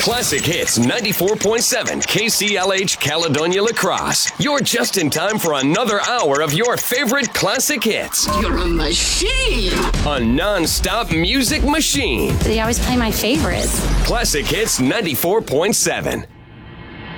Classic Hits 94.7 KCLH Caledonia La Crosse. You're just in time for another hour of your favorite classic hits. You're a machine! A non-stop music machine. They always play my favorites. Classic Hits 94.7.